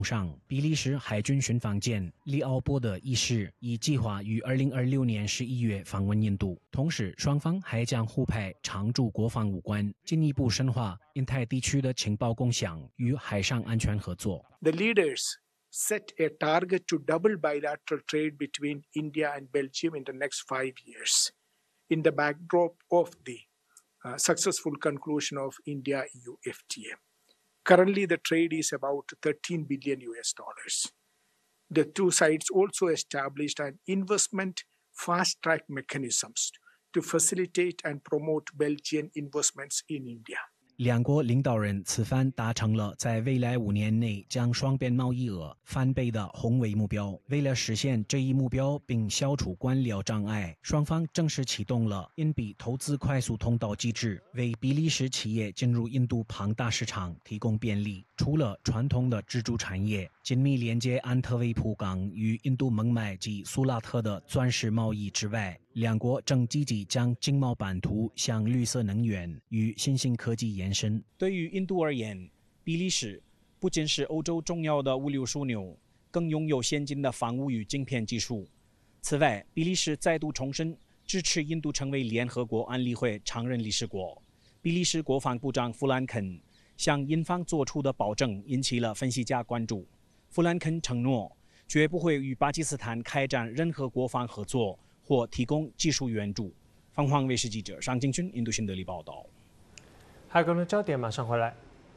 上，比利时海军巡防舰利奥波德一世已计划于2026年11月访问印度，同时双方还将互派常驻国防武官，进一步深化印太地区的情报共享与海上安全合作。 The leaders set a target to double bilateral trade between India and Belgium in the next 5 years, in the backdrop of the successful conclusion of India-EU FTA. Currently, the trade is about $13 billion. The two sides also established an investment fast-track mechanisms to facilitate and promote Belgian investments in India. 两国领导人此番达成了在未来5年内将双边贸易额翻倍的宏伟目标。为了实现这一目标并消除官僚障碍，双方正式启动了印比投资快速通道机制，为比利时企业进入印度庞大市场提供便利。除了传统的支柱产业，紧密连接安特卫普港与印度孟买及苏拉特的钻石贸易之外，两国正积极将经贸版图向绿色能源与新兴科技延伸。对于印度而言，比利时不仅是欧洲重要的物流枢纽，更拥有先进的防务与晶片技术。此外，比利时再度重申支持印度成为联合国安理会常任理事国。比利时国防部长弗兰肯向印方做出的保证引起了分析家关注。弗兰肯承诺绝不会与巴基斯坦开展任何国防合作或提供技术援助。凤凰卫视记者尚敬军印度新德里报道。 还有更多焦点马上回来。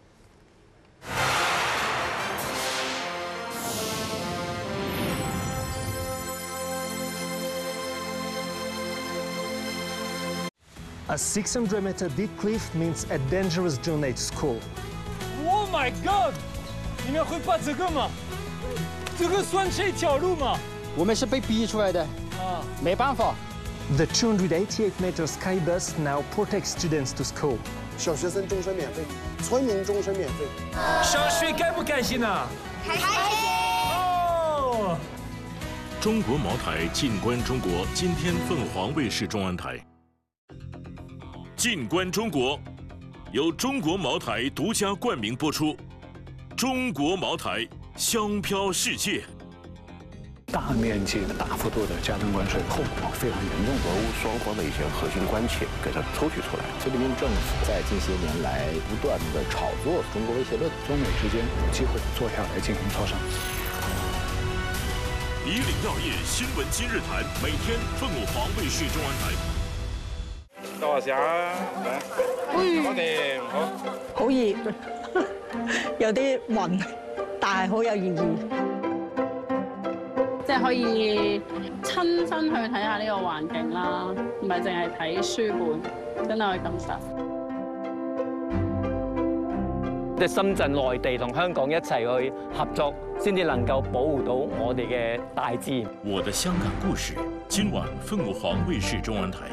A 600-meter deep cliff means a dangerous journey to school. Oh my God！ 你们会怕这个吗？这个算是一条路吗？ 我们是被逼出来的，没办法。 The 288-meter sky bus now protects students to school. 小学生终身免费，村民终身免费。 上学开不开心啊？ 开心！ 哦！ 中国茅台进关中国，今天凤凰卫视中安台。进关中国，由中国茅台独家冠名播出。中国茅台，香飘世界。 大面积的、大幅度的加征关税，后果非常严重。 俄乌双方的一些核心关切给它抽取出来。 菲律宾政府在近些年来不断的炒作中国威胁论， 中美之间有机会坐下来进行磋商。 以岭药业新闻今日谈，每天凤凰卫視中安台。 多謝啊！我哋好熱，有啲暈，但係好有意義。 即係可以親身去睇下呢個環境啦，唔係淨係睇書本，真係可以感受。 即係深圳、內地同香港一齊去合作，先至能夠保護到我哋嘅大自然。 我的香港故事，今晚凤凰衛視中安台。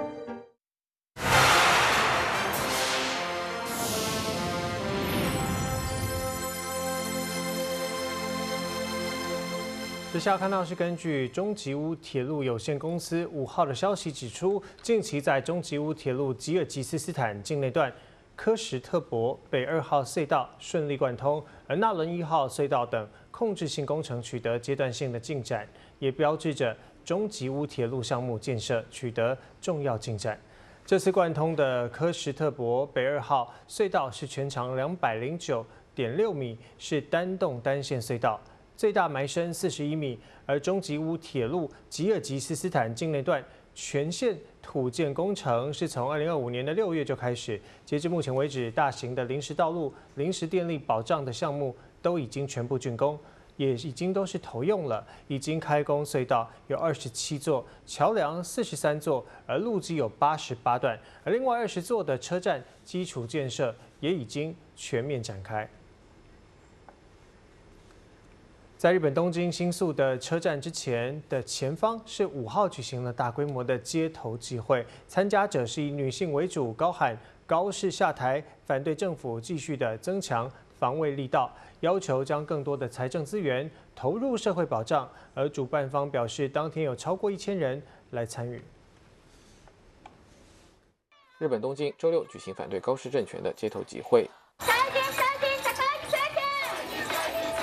接下来看到是根据中吉乌铁路有限公司5号的消息指出，近期在中吉乌铁路吉尔吉斯斯坦境内段科什特伯北2号隧道顺利贯通，而纳伦1号隧道等控制性工程取得阶段性的进展，也标志着中吉乌铁路项目建设取得重要进展。这次贯通的科什特伯北2号隧道是全长209.6米，是单洞单线隧道。最大埋深41米，而中吉乌铁路吉尔吉斯斯坦境内段全线土建工程是从2025年的6月就开始，截至目前为止，大型的临时道路、临时电力保障的项目都已经全部竣工，也已经都是投用了。已经开工隧道有27座，桥梁43座，而路基有88段，而另外20座的车站基础建设也已经全面展开。在日本东京新宿的车站之前的前方是5号举行了大规模的街头集会，参加者是以女性为主，高喊高市下台，反对政府继续的增强防卫力道，要求将更多的财政资源投入社会保障。而主办方表示，当天有超过1000人来参与。 日本东京周六举行反对高市政权的街头集会，